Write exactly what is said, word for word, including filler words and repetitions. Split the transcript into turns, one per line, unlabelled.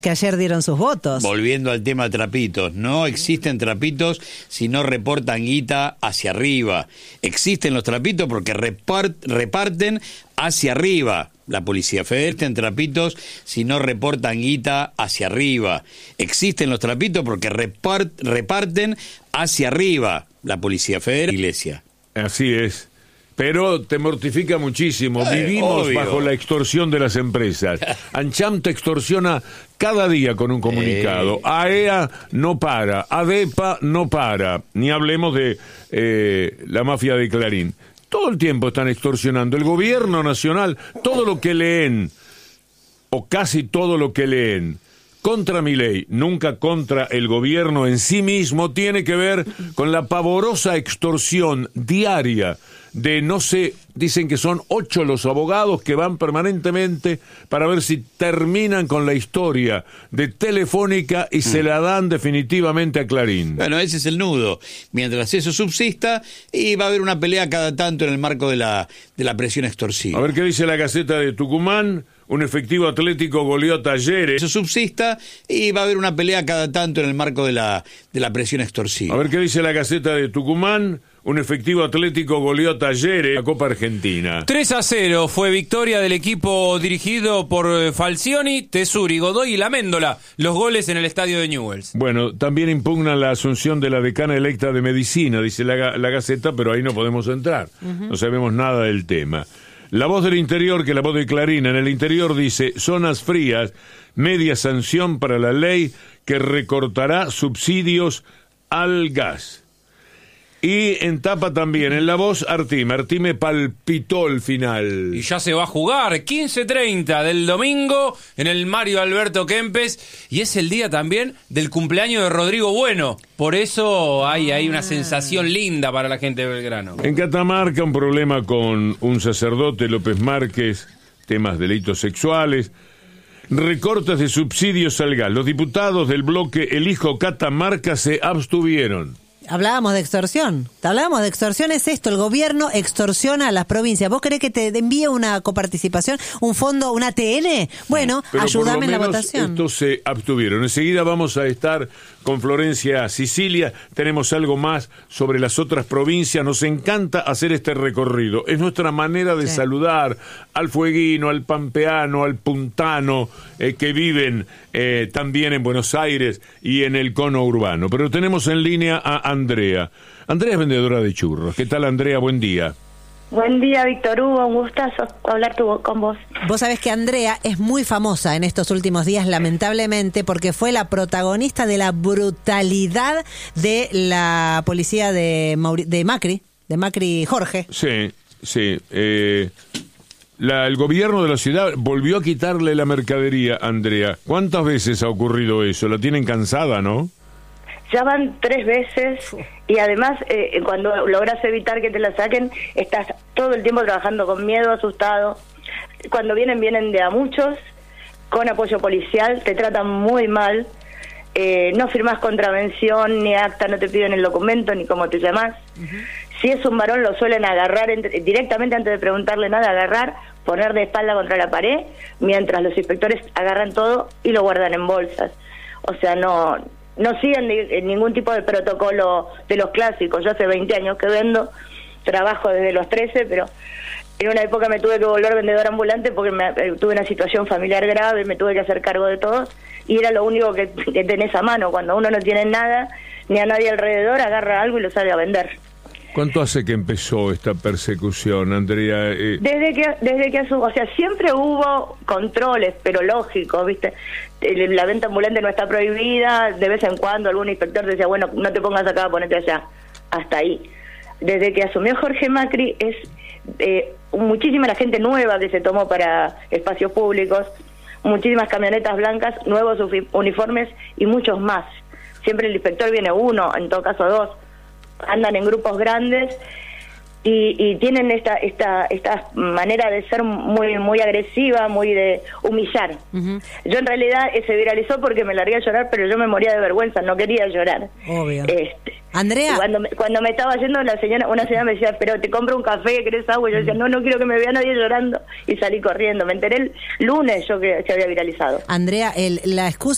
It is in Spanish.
que ayer dieron sus votos.
Volviendo al tema trapitos, no existen trapitos si no reportan guita hacia arriba. Existen los trapitos porque repart, reparten hacia arriba. La Policía Federal. Existen trapitos si no reportan guita hacia arriba. Existen los trapitos porque repart, reparten hacia arriba. La Policía Federal. Iglesia.
Así es. Pero te mortifica muchísimo.
Eh,
Vivimos
obvio.
bajo la extorsión de las empresas. ANCHAM te extorsiona cada día con un comunicado.
Eh.
AEA no para, ADEPA no para. Ni hablemos de eh, la mafia de Clarín. Todo el tiempo están extorsionando. El gobierno nacional, todo lo que leen, o casi todo lo que leen, contra Milei, nunca contra el gobierno en sí mismo, tiene que ver con la pavorosa extorsión diaria de, no sé, dicen que son ocho los abogados que van permanentemente para ver si terminan con la historia de Telefónica y mm. se la dan definitivamente a Clarín.
Bueno, ese es el nudo. Mientras eso subsista, y va a haber una pelea cada tanto en el marco de la, de la presión extorsiva.
A ver qué dice la Gaceta de Tucumán. Un efectivo atlético goleó a Talleres.
Eso subsista, y va a haber una pelea cada tanto en el marco de la, de la presión extorsiva.
A ver qué dice la Gaceta de Tucumán. Un efectivo atlético goleó a Talleres, la Copa Argentina.
tres a cero fue victoria del equipo dirigido por Falcioni, Tesuri, Godoy y Laméndola. Los goles en el estadio de Newell's.
Bueno, también impugnan la asunción de la decana electa de Medicina, dice la, la Gaceta, pero ahí no podemos entrar. Uh-huh. No sabemos nada del tema. La Voz del Interior, que es la voz de Clarín, en el interior dice: zonas frías, media sanción para la ley que recortará subsidios al gas. Y en tapa también, en La Voz, Artime. Artime palpitó el final.
Y ya se va a jugar, quince treinta del domingo, en el Mario Alberto Kempes. Y es el día también del cumpleaños de Rodrigo Bueno. Por eso hay, hay una sensación linda para la gente de Belgrano.
En Catamarca, un problema con un sacerdote, López Márquez, temas de delitos sexuales, recortes de subsidios al gas. Los diputados del bloque Elijo Catamarca se abstuvieron.
Hablábamos de extorsión. Hablábamos de extorsión, es esto, el gobierno extorsiona a las provincias. ¿Vos querés que te envíe una coparticipación, un fondo, una T N? Bueno,
pero
ayúdame en la
menos
votación.
Estos se abstuvieron. Enseguida vamos a estar con Florencia Sicilia. Tenemos algo más sobre las otras provincias. Nos encanta hacer este recorrido. Es nuestra manera de sí. saludar al fueguino, al pampeano, al puntano, eh, que viven eh, también en Buenos Aires y en el cono urbano. Pero tenemos en línea a Andrea. Andrea es vendedora de churros. ¿Qué tal, Andrea? Buen día.
Buen día, Víctor Hugo. Un gustazo hablar tu, con vos.
Vos sabés que Andrea es muy famosa en estos últimos días, lamentablemente, porque fue la protagonista de la brutalidad de la policía de, Mauri- de Macri, de Macri Jorge.
Sí, sí. Eh, la, el gobierno de la ciudad volvió a quitarle la mercadería, Andrea. ¿Cuántas veces ha ocurrido eso? La tienen cansada, ¿no?
Ya van tres veces y además eh, cuando logras evitar que te la saquen, estás todo el tiempo trabajando con miedo, asustado. Cuando vienen, vienen de a muchos, con apoyo policial, te tratan muy mal, eh, no firmás contravención, ni acta, no te piden el documento, ni cómo te llamás. Uh-huh. Si es un varón, lo suelen agarrar entre, directamente antes de preguntarle nada, agarrar, poner de espalda contra la pared, mientras los inspectores agarran todo y lo guardan en bolsas. O sea, no... no siguen ni, ningún tipo de protocolo de los clásicos. Yo hace veinte años que vendo, trabajo desde los trece, pero en una época me tuve que volver vendedora ambulante porque me, eh, tuve una situación familiar grave, me tuve que hacer cargo de todo, y era lo único que, que tenés a mano. Cuando uno no tiene nada, ni a nadie alrededor, agarra algo y lo sale a vender.
¿Cuánto hace que empezó esta persecución, Andrea? Eh...
Desde que, desde que, o sea, siempre hubo controles, pero lógico, ¿viste? La venta ambulante no está prohibida, de vez en cuando algún inspector decía, bueno, no te pongas acá, ponete allá, hasta ahí. Desde que asumió Jorge Macri es eh, muchísima la gente nueva que se tomó para espacios públicos, muchísimas camionetas blancas, nuevos uniformes y muchos más. Siempre el inspector viene uno, en todo caso dos. Andan en grupos grandes y, y tienen esta esta esta manera de ser muy muy agresiva, muy de humillar. Uh-huh. Yo en realidad eh, se viralizó porque me largué a llorar, pero yo me moría de vergüenza, no quería llorar.
Obvio.
Este,
Andrea.
Cuando me, cuando me estaba yendo, la señora, una señora me decía, pero te compro un café, ¿querés agua? Y yo decía, no, no quiero que me vea nadie llorando. Y salí corriendo. Me enteré el lunes yo que se había viralizado.
Andrea, el, la excusa